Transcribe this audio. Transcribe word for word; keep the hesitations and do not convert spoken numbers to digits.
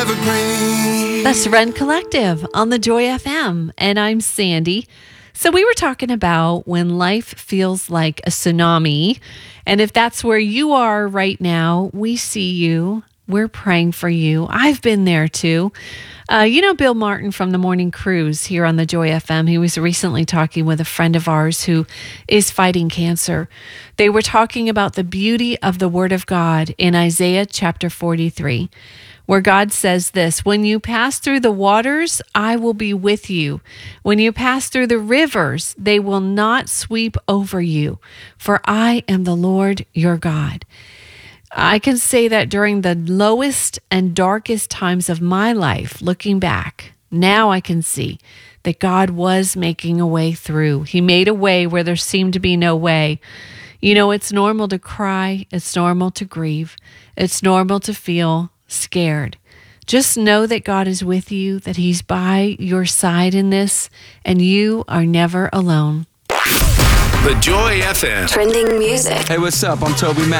evergreen. That's Ren Collective on the Joy F M, and I'm Sandy. So we were talking about when life feels like a tsunami, and if that's where you are right now, we see you. We're praying for you. I've been there too. Uh, you know Bill Martin from the Morning Cruise here on the Joy F M. He was recently talking with a friend of ours who is fighting cancer. They were talking about the beauty of the Word of God in Isaiah chapter forty-three, where God says this: when you pass through the waters, I will be with you. When you pass through the rivers, they will not sweep over you, for I am the Lord your God. I can say that during the lowest and darkest times of my life, looking back, now I can see that God was making a way through. He made a way where there seemed to be no way. You know, it's normal to cry. It's normal to grieve. It's normal to feel scared. Just know that God is with you, that He's by your side in this, and you are never alone. The Joy F M. Trending music. Hey, what's up? I'm Toby Mac.